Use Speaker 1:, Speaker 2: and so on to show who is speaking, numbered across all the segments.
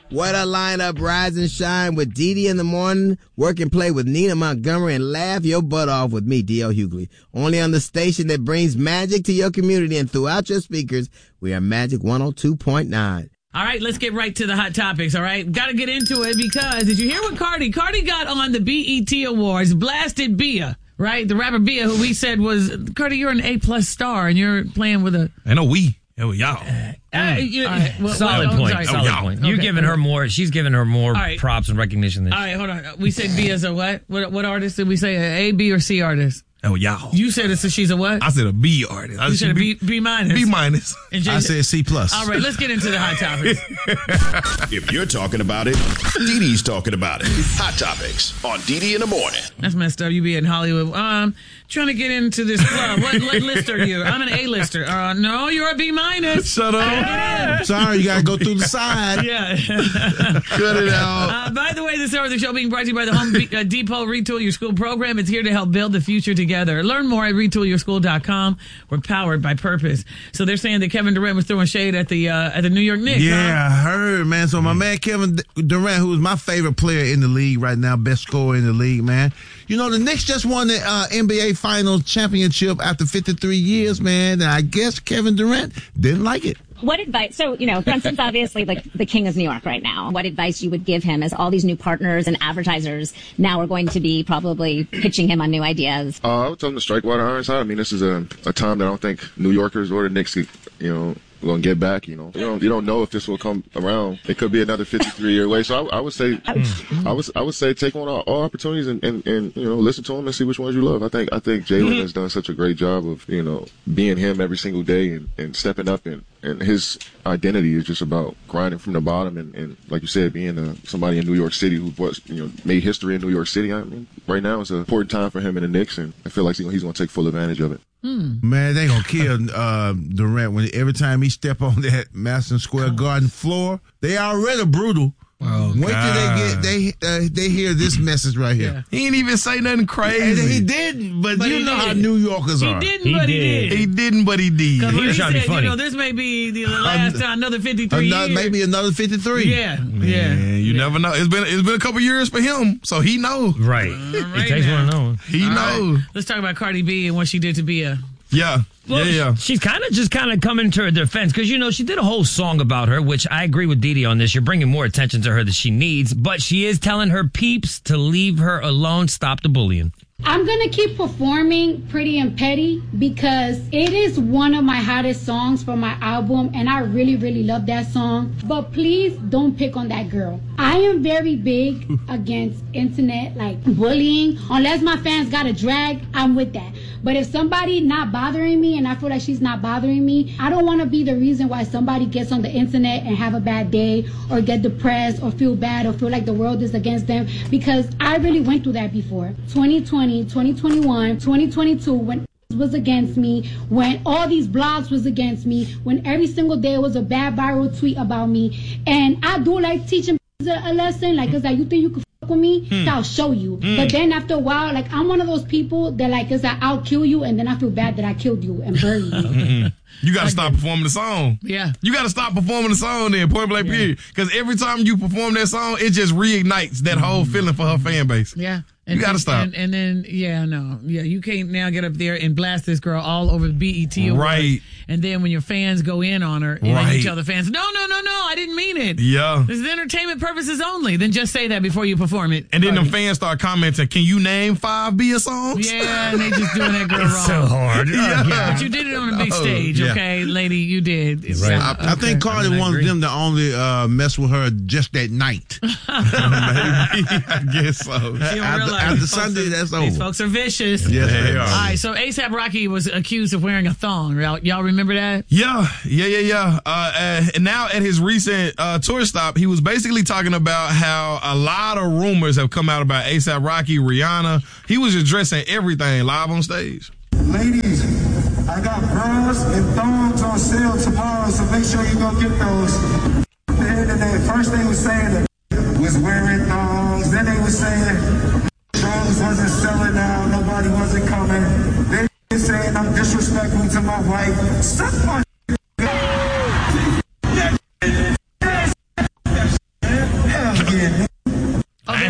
Speaker 1: What a lineup, rise and shine with Dee in the morning, work and play with Nina Montgomery, and laugh your butt off with me, D.L. Hughley. Only on the station that brings magic to your community and throughout your speakers. We are Magic 102.9.
Speaker 2: All right, let's get right to the hot topics, all right? Got to get into it because did you hear what Cardi got on the BET Awards, blasted Bia, right? The rapper Bia, who we said was, Cardi, you're an A-plus star, and you're playing with a...
Speaker 3: I know we. Oh, y'all.
Speaker 4: Solid point. You're giving her more. She's giving her more props and recognition than
Speaker 2: All right, hold on. We said Bia's a what? What artist did we say? A, B, or C artist?
Speaker 3: Oh, y'all.
Speaker 2: You said she's a what?
Speaker 3: I said a B artist.
Speaker 2: You said a B minus.
Speaker 3: B minus.
Speaker 5: I said C plus.
Speaker 2: All right, let's get into the hot topics.
Speaker 6: If you're talking about it, Dee Dee's talking about it. Hot topics on Dee in the morning.
Speaker 2: That's messed up. You be in Hollywood. Trying to get into this club. What list are you? I'm an A-lister. No, you're a B minus.
Speaker 5: Shut up. I'm sorry, you got to go through the side.
Speaker 2: Yeah.
Speaker 5: Cut it out.
Speaker 2: By the way, this hour of the show being brought to you by the Home Depot Retool Your School program. It's here to help build the future together. Learn more at retoolyourschool.com. We're powered by purpose. So they're saying that Kevin Durant was throwing shade at the New York Knicks.
Speaker 5: Yeah, I heard, man. So my man Kevin Durant, who is my favorite player in the league right now, best scorer in the league, man. You know, the Knicks just won the NBA Finals championship after 53 years, man. And I guess Kevin Durant didn't like it.
Speaker 7: What advice? So, Brunson's obviously like the king of New York right now. What advice you would give him as all these new partners and advertisers now are going to be probably pitching him on new ideas?
Speaker 8: I would tell him to strike while the iron's hot. I mean, this is a time that I don't think New Yorkers or the Knicks, going to get back. You don't know if this will come around. It could be another 53-year wait. So I would say, I would say take on all opportunities and listen to him and see which ones you love. I think Jalen has done such a great job of being him every single day and stepping up and his identity is just about grinding from the bottom and like you said, being somebody in New York City who was made history in New York City. I mean, right now it's an important time for him and the Knicks, and I feel like he's going to take full advantage of it.
Speaker 5: Man, they gonna kill Durant when every time he step on that Madison Square Garden floor. They already brutal.
Speaker 3: Oh,
Speaker 5: wait till they hear this message right here.
Speaker 3: Yeah. He ain't even say nothing crazy.
Speaker 5: He didn't, but you know how New Yorkers are.
Speaker 2: He didn't, but he did.
Speaker 3: He didn't, but he did.
Speaker 2: Because
Speaker 4: he was trying to be funny.
Speaker 2: This may be the last time, another 53 years.
Speaker 5: Maybe another 53.
Speaker 2: Yeah,
Speaker 3: Man, you never know. It's been a couple years for him, so he knows.
Speaker 4: Right. It takes one to know.
Speaker 3: He knows.
Speaker 2: Right. Let's talk about Cardi B and what she did to Bia.
Speaker 3: Yeah.
Speaker 4: Well, she's kind of coming to her defense because, she did a whole song about her, which I agree with Dee on this. You're bringing more attention to her than she needs, but she is telling her peeps to leave her alone, stop the bullying.
Speaker 9: I'm going to keep performing Pretty and Petty because it is one of my hottest songs from my album, and I really, really love that song. But please don't pick on that girl. I am very big against internet, like bullying. Unless my fans got a drag, I'm with that. But if somebody not bothering me and I feel like she's not bothering me, I don't want to be the reason why somebody gets on the internet and have a bad day or get depressed or feel bad or feel like the world is against them, because I really went through that before. 2020, 2021, 2022, when was against me, when all these blogs was against me, when every single day was a bad viral tweet about me. And I do like teaching a lesson, like, it's like, you think you can fuck with me? I'll show you. But then after a while, like, I'm one of those people that, like, it's like, I'll kill you, and then I feel bad that I killed you and buried you.
Speaker 3: You got to stop performing the song.
Speaker 2: Yeah.
Speaker 3: You got to stop performing the song then, point blank period. Because every time you perform that song, it just reignites that whole feeling for her fan base.
Speaker 2: Yeah.
Speaker 3: You got to stop.
Speaker 2: And then, you can't now get up there and blast this girl all over the BET Awards.
Speaker 3: Right.
Speaker 2: And then when your fans go in on her, and then you tell the fans, no, I didn't mean it.
Speaker 3: Yeah.
Speaker 2: This is entertainment purposes only. Then just say that before you perform it.
Speaker 3: And then the fans start commenting, can you name 5 Bia songs?
Speaker 2: Yeah, and they just doing that girl
Speaker 4: It's
Speaker 2: wrong.
Speaker 4: so hard.
Speaker 2: Yeah. But you did it on a big stage, okay, lady? You did.
Speaker 4: Right.
Speaker 2: So,
Speaker 5: I think Cardi wanted them to only mess with her just that night.
Speaker 3: Maybe. I guess so.
Speaker 5: After Sunday, that's over.
Speaker 2: These folks are vicious.
Speaker 5: Yes, they are.
Speaker 2: All right, so A$AP Rocky was accused of wearing a thong. Y'all remember that?
Speaker 3: Yeah. And now at his recent tour stop, he was basically talking about how a lot of rumors have come out about A$AP Rocky, Rihanna. He was addressing everything live on stage.
Speaker 10: Ladies, I got bras and thongs on sale tomorrow, so make sure you go get those. At the end of the day, first they was saying that was wearing thongs, then they was saying drugs wasn't selling out, nobody wasn't coming. Then they saying I'm disrespectful to my wife. Suck my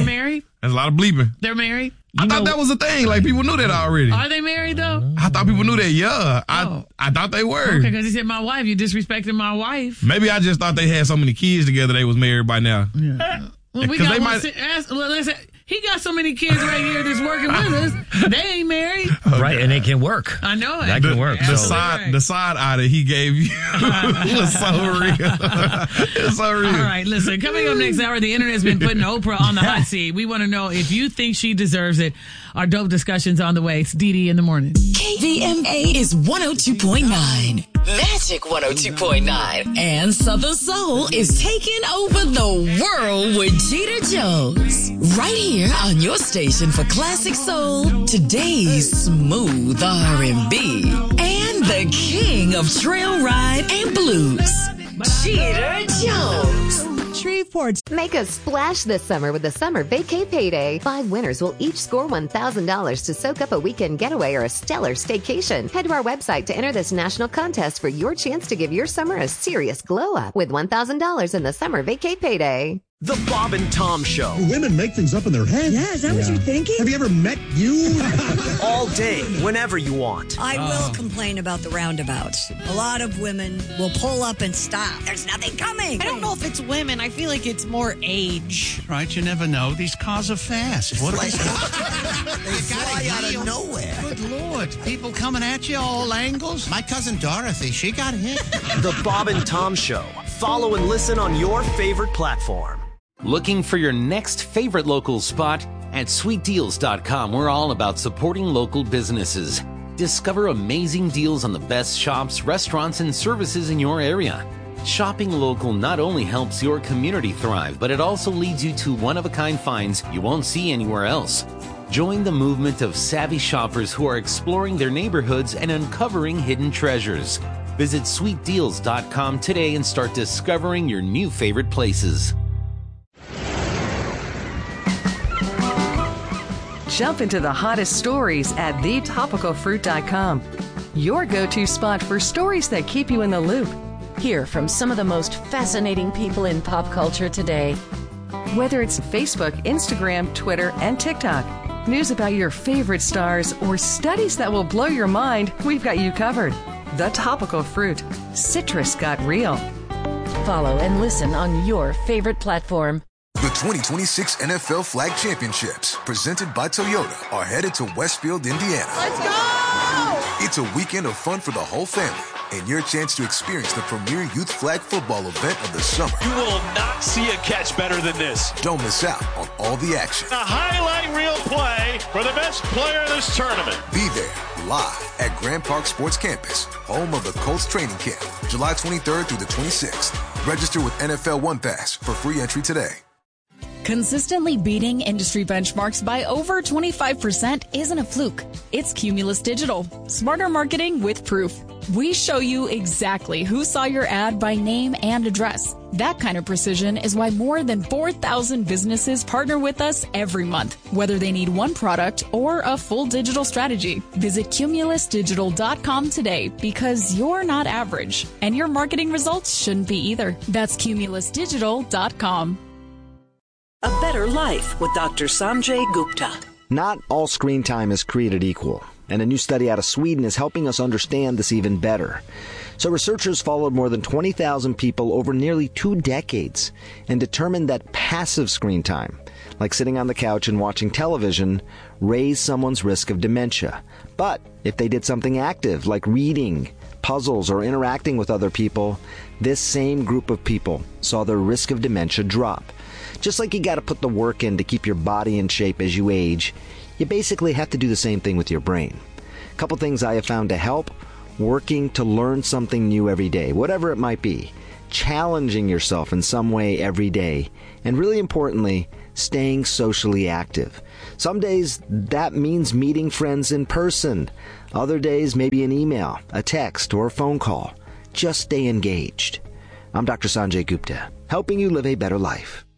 Speaker 2: married?
Speaker 3: That's a lot of bleeping.
Speaker 2: They're married?
Speaker 3: I thought that was a thing. Like, people knew that already.
Speaker 2: Are they married, though?
Speaker 3: I thought people knew that, yeah. I thought they were.
Speaker 2: Okay, because he said my wife. You disrespected my wife.
Speaker 3: Maybe I just thought they had so many kids together they was married by now.
Speaker 2: Yeah. Well, we got listen, he got so many kids right here that's working with us. They ain't married.
Speaker 4: Okay. Right, and they can work.
Speaker 2: I know it.
Speaker 4: That can work.
Speaker 3: The side eye that he gave you was so real. It's so real.
Speaker 2: All right, listen, coming up next hour, the internet's been putting Oprah on the hot seat. We want to know if you think she deserves it. Our dope discussion's on the way. It's DD in the morning.
Speaker 11: KVMA is 102.9. Magic 102.9. And Southern Soul is taking over the world with Jeter Jones. Right here on your station for classic soul, today's smooth R&B, and the king of trail ride and blues, Jeter Jones.
Speaker 12: Shreveport's. Make a splash this summer with the Summer Vacay Payday. 5 winners will each score $1,000 to soak up a weekend getaway or a stellar staycation. Head to our website to enter this national contest for your chance to give your summer a serious glow up with $1,000 in the Summer Vacay Payday.
Speaker 13: The Bob and Tom Show.
Speaker 14: Women make things up in their heads.
Speaker 15: Yeah, is that what you're thinking?
Speaker 14: Have you ever met you?
Speaker 13: All day, whenever you want.
Speaker 15: I will complain about the roundabouts. A lot of women will pull up and stop. There's nothing coming.
Speaker 16: I don't know if it's women. I feel like it's more age.
Speaker 17: Right, you never know. These cars are fast. What
Speaker 18: they fly out of nowhere.
Speaker 17: Good Lord. People coming at you all angles. My cousin Dorothy, she got hit.
Speaker 13: The Bob and Tom Show. Follow and listen on your favorite platform.
Speaker 19: Looking for your next favorite local spot? At sweetdeals.com, we're all about supporting local businesses. Discover amazing deals on the best shops, restaurants, and services in your area. Shopping local not only helps your community thrive, but it also leads you to one-of-a-kind finds you won't see anywhere else. Join the movement of savvy shoppers who are exploring their neighborhoods and uncovering hidden treasures. Visit sweetdeals.com today and start discovering your new favorite places.
Speaker 20: Jump into the hottest stories at thetopicalfruit.com. Your go-to spot for stories that keep you in the loop.
Speaker 21: Hear from some of the most fascinating people in pop culture today.
Speaker 20: Whether it's Facebook, Instagram, Twitter, and TikTok, news about your favorite stars, or studies that will blow your mind, we've got you covered. The Topical Fruit. Citrus got real.
Speaker 21: Follow and listen on your favorite platform.
Speaker 22: The 2026 NFL Flag Championships, presented by Toyota, are headed to Westfield, Indiana.
Speaker 23: Let's go!
Speaker 22: It's a weekend of fun for the whole family and your chance to experience the premier youth flag football event of the summer.
Speaker 24: You will not see a catch better than this.
Speaker 22: Don't miss out on all the action.
Speaker 24: A highlight reel play for the best player in this tournament.
Speaker 22: Be there live at Grand Park Sports Campus, home of the Colts training camp, July 23rd through the 26th. Register with NFL One Pass for free entry today.
Speaker 25: Consistently beating industry benchmarks by over 25% isn't a fluke. It's Cumulus Digital. Smarter marketing with proof. We show you exactly who saw your ad by name and address. That kind of precision is why more than 4,000 businesses partner with us every month, whether they need one product or a full digital strategy. Visit cumulusdigital.com today because you're not average, and your marketing results shouldn't be either. That's cumulusdigital.com.
Speaker 26: A Better Life with Dr. Sanjay Gupta.
Speaker 27: Not all screen time is created equal, and a new study out of Sweden is helping us understand this even better. So researchers followed more than 20,000 people over nearly 2 decades and determined that passive screen time, like sitting on the couch and watching television, raised someone's risk of dementia. But if they did something active, like reading, puzzles, or interacting with other people, this same group of people saw their risk of dementia drop. Just like you got to put the work in to keep your body in shape as you age, you basically have to do the same thing with your brain. A couple things I have found to help: working to learn something new every day, whatever it might be, challenging yourself in some way every day, and really importantly, staying socially active. Some days that means meeting friends in person. Other days maybe an email, a text, or a phone call. Just stay engaged. I'm Dr. Sanjay Gupta, helping you live a better life.